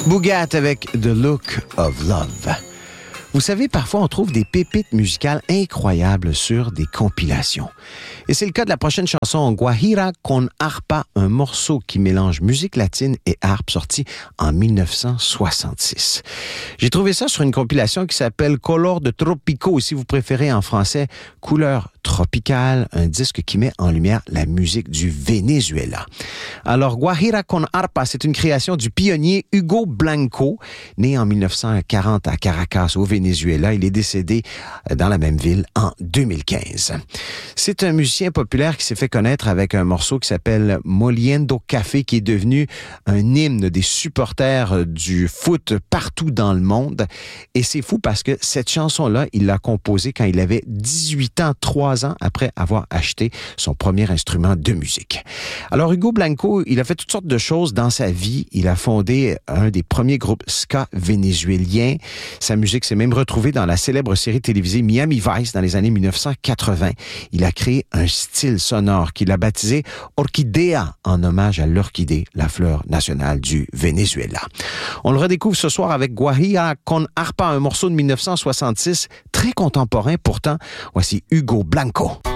Bougat avec The Look of Love. Vous savez, parfois on trouve des pépites musicales incroyables sur des compilations. Et c'est le cas de la prochaine chanson, Guajira con Arpa, un morceau qui mélange musique latine et harpe, sorti en 1966. J'ai trouvé ça sur une compilation qui s'appelle Color de Tropico, ou si vous préférez en français, Couleur tropicale, un disque qui met en lumière la musique du Venezuela. Alors, Guajira con Arpa, c'est une création du pionnier Hugo Blanco, né en 1940 à Caracas, au Venezuela. Il est décédé dans la même ville en 2015. C'est un musicien populaire qui s'est fait connaître avec un morceau qui s'appelle Moliendo Café, qui est devenu un hymne des supporters du foot partout dans le monde. Et c'est fou parce que cette chanson-là, il l'a composée quand il avait 18 ans, 3 ans après avoir acheté son premier instrument de musique. Alors, Hugo Blanco, il a fait toutes sortes de choses dans sa vie. Il a fondé un des premiers groupes ska vénézuéliens. Sa musique s'est même retrouvée dans la célèbre série télévisée Miami Vice dans les années 1980. Il a créé un style sonore qu'il a baptisé Orquídea, en hommage à l'orchidée, la fleur nationale du Venezuela. On le redécouvre ce soir avec Guajira con Arpa, un morceau de 1966, très contemporain pourtant. Voici Hugo Blanco.